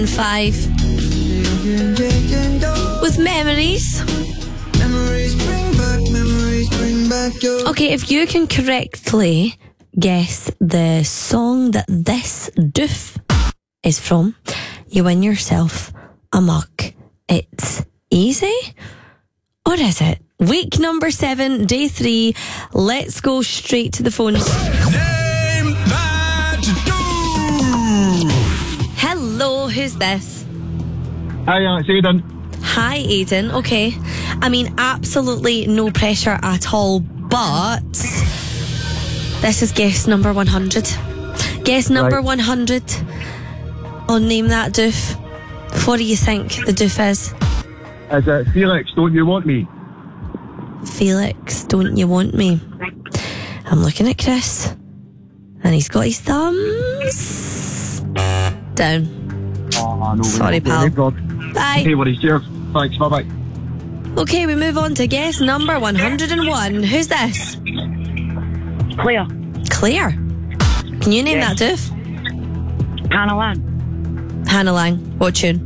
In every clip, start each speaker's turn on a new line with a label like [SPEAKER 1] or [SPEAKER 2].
[SPEAKER 1] 5 with Memories. Okay, if you can correctly guess the song that this doof is from, you win yourself a mug. It's easy, or is it? Week number 7, day 3. Let's go straight to the phones.
[SPEAKER 2] Name that doof.
[SPEAKER 1] Hello, who's this?
[SPEAKER 3] Hi, it's Aidan.
[SPEAKER 1] Hi, Aidan. Okay. I mean, absolutely no pressure at all, but this is guess number 100. Guess number 100 on Name That Doof. What do you think the doof is?
[SPEAKER 3] Is it Felix, Don't You Want Me?
[SPEAKER 1] Felix, Don't You Want Me? I'm looking at Chris, and he's got his thumbs down.
[SPEAKER 3] Oh, no.
[SPEAKER 1] Sorry, pal. Bye.
[SPEAKER 3] Hey, worries. Cheers. Thanks. Bye-bye.
[SPEAKER 1] Okay, we move on to guess number 101. Who's this?
[SPEAKER 4] Claire.
[SPEAKER 1] Claire. Can you name that doof?
[SPEAKER 4] Hannah Lang.
[SPEAKER 1] Hannah Lang. What tune?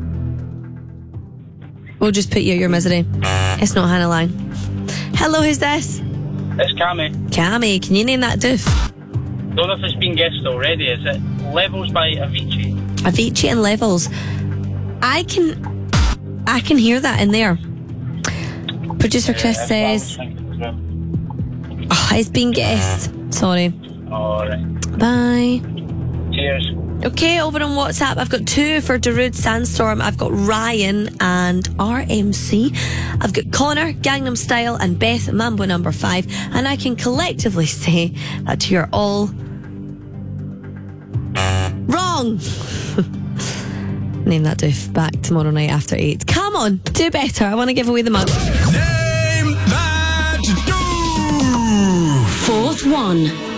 [SPEAKER 1] We'll just put you at your misery. It's not Hannah Lang. Hello, who's this?
[SPEAKER 5] It's Cammy.
[SPEAKER 1] Cammy, can you name that doof?
[SPEAKER 5] Don't know if it's been guessed already. Is it Levels by Avicii?
[SPEAKER 1] Avicii and Levels. I can hear that in there. Producer Chris says, it's been guessed. Sorry.
[SPEAKER 5] Alright.
[SPEAKER 1] Bye.
[SPEAKER 5] Cheers.
[SPEAKER 1] Okay, over on WhatsApp, I've got 2 for Darude Sandstorm. I've got Ryan and RMC. I've got Connor, Gangnam Style, and Beth, Mambo number 5. And I can collectively say that you're all wrong. Name That Doof back tomorrow night after 8. Come on, do better. I want to give away the mug.
[SPEAKER 2] Name that doof.
[SPEAKER 6] Fourth one.